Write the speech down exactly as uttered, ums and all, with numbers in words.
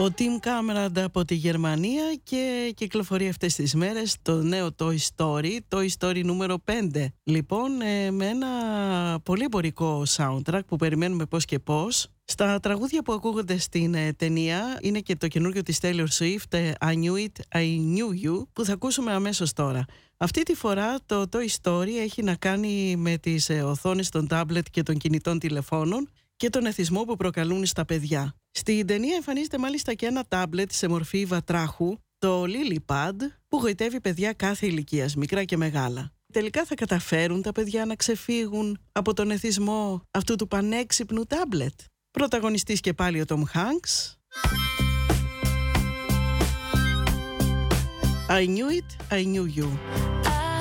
Ο Tim Cameron από τη Γερμανία και κυκλοφορεί αυτές τις μέρες το νέο Toy Story, Toy Story νούμερο πέντε. Λοιπόν, ε, με ένα πολύ εμπορικό soundtrack που περιμένουμε πώς και πώς. Στα τραγούδια που ακούγονται στην ε, ταινία είναι και το καινούργιο της Taylor Swift, ε, I Knew It, I Knew You, που θα ακούσουμε αμέσως τώρα. Αυτή τη φορά το Toy Story έχει να κάνει με τις ε, οθόνες των τάμπλετ και των κινητών τηλεφώνων και τον εθισμό που προκαλούν στα παιδιά. Στην ταινία εμφανίζεται μάλιστα και ένα τάμπλετ σε μορφή βατράχου, το LilyPad, που γοητεύει παιδιά κάθε ηλικίας, μικρά και μεγάλα. Τελικά θα καταφέρουν τα παιδιά να ξεφύγουν από τον εθισμό αυτού του πανέξυπνου τάμπλετ? Πρωταγωνιστής και πάλι ο Tom Hanks. I knew it, I knew you.